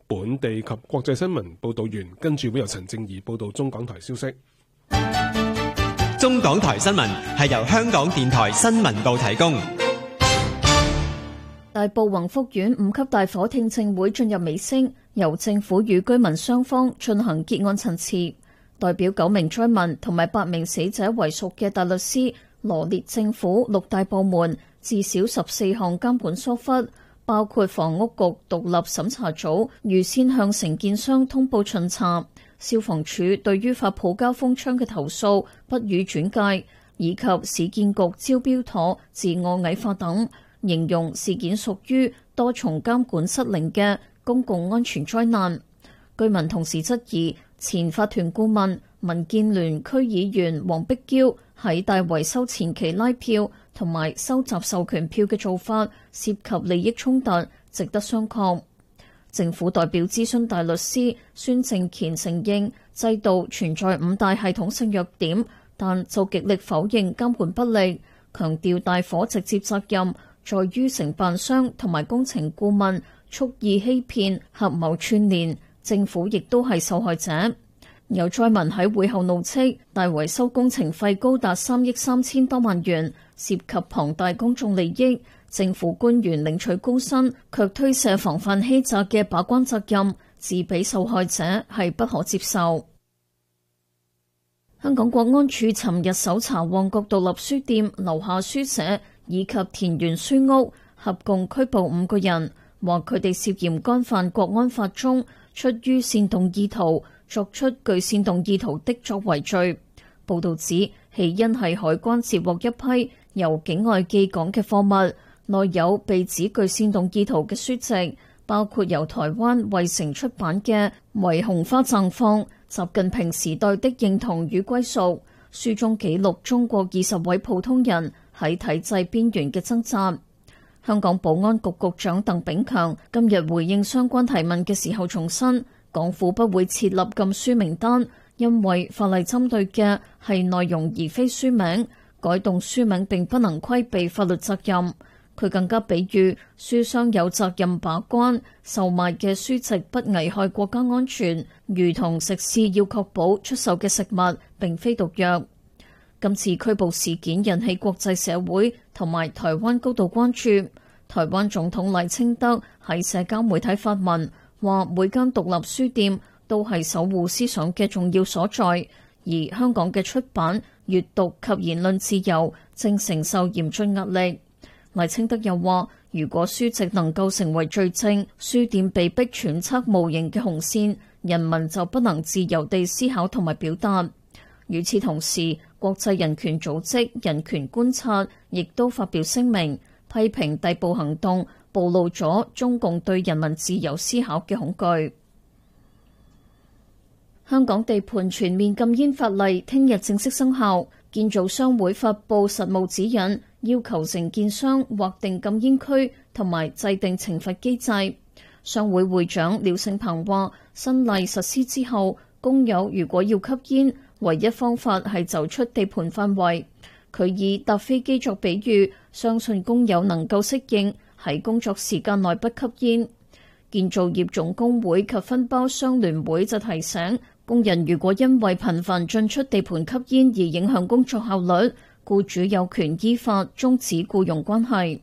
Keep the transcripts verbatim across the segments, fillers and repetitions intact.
本地及國際新聞報道完，跟住會由陳正儀報道中港台消息。 中港台新聞係由香港電台新聞部提供。 大埔宏福苑五級大火聽證會進入尾聲，由政府與居民雙方進行結案陳詞。代表九名災民同埋八名死者為屬嘅大律師羅列政府六大部門至少十四項監管疏忽，包括房屋局獨立審查組預先向承建商通報巡查，消防處對於發泡膠封窗嘅投訴不予轉介，以及市建局招標妥自我矮化等，形容事件屬於多重監管失靈嘅公共安全災難。居民同時質疑前法團顧問民建聯區議員黃碧嬌喺大維修前期拉票同埋收集授權票嘅做法涉及利益衝突，值得商榷。政府代表諮詢大律師孫正乾承認制度存在五大系統性弱點，但就極力否認監管不力，強調大火直接責任在於承辦商同埋工程顧問蓄意欺騙、合謀串連，政府亦都係受害者。有災民喺會後怒斥大維修工程費高達三億三千多萬元，涉及龐大公眾利益，政府官員領取高薪，卻推卸防範欺詐嘅把關責任，自俾受害者係不可接受。香港國安處尋日搜查旺角獨立書店、樓下書社以及田園書屋，合共拘捕五個人，話佢哋涉嫌干犯國安法中出於煽動意圖作出具煽動意圖的作為罪。報道指起因係海關接獲一批由境外寄港嘅貨物，內有被指具煽動意圖嘅書籍，包括由台灣衛城出版嘅《為紅花綻放：習近平時代的認同與歸屬》，書中記錄中國二十位普通人喺體制邊緣嘅掙扎。香港保安局局長鄧炳強今日回應相關提問嘅時候重申，港府不會設立禁書名單，因為法例針對嘅係內容而非書名，改動書名並不能規避法律責任。佢更加比喻書商有責任把關，售賣嘅書籍不危害國家安全，如同食肆要確保出售嘅食物並非毒藥。今次拘捕事件引起國際社會同埋台灣高度關注。台灣總統賴清德喺社交媒體發文，話每間獨立書店都係守護思想嘅重要所在，而香港嘅出版、閱讀及言論自由正承受嚴峻壓力。賴清德又話，如果書籍能夠成為罪證，書店被逼揣測無形嘅紅線，人民就不能自由地思考同埋表達。與此同時，國際人權組織人權觀察亦都發表聲明，批評逮捕行動暴露咗中共對人民自由思考嘅恐懼。香港地盤全面禁煙法例聽日正式生效，建造商會發布實務指引，要求承建商劃定禁煙區同埋制定懲罰機制。商會會長廖勝鵬話，新例實施之後，工友如果要吸煙，唯一方法係走出地盤範圍。佢以搭飛機作比喻，相信工友能夠適應喺工作時間內不吸煙。建造業總工會及分包商聯會就提醒，工人如果因為頻繁進出地盤吸煙而影響工作效率，僱主有權依法終止僱傭關係。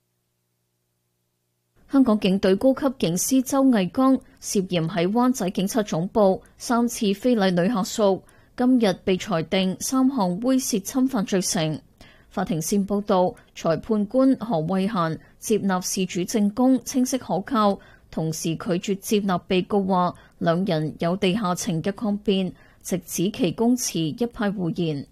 香港警隊高級警司周毅剛涉嫌喺灣仔警察總部三次非禮女下屬，今日被裁定三項猥褻侵犯罪成。法庭線報道，裁判官何慧嫻接納事主證供清晰可靠，同時拒絕接納被告話兩人有地下情嘅抗辯，直指其供詞一派胡言。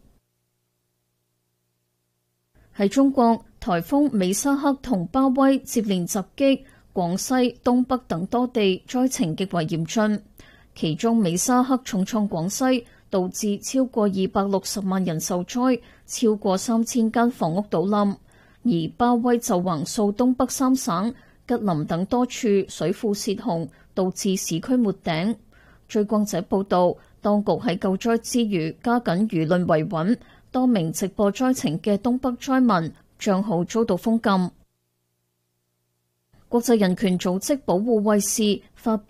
喺中國，颱風美沙克同巴威接連襲擊廣西、東北等多地，災情極為嚴峻。其中美沙克重創廣西，導致超過二百六十萬人受災，超過三千間房屋倒冧；而巴威就橫掃東北三省，吉林等多處水庫泄洪，導致市區沒頂。追光者報道，當局喺救災之餘加緊輿論維穩，多名直播災情嘅東北災民賬號遭到封禁。國際人權組織保護衛士發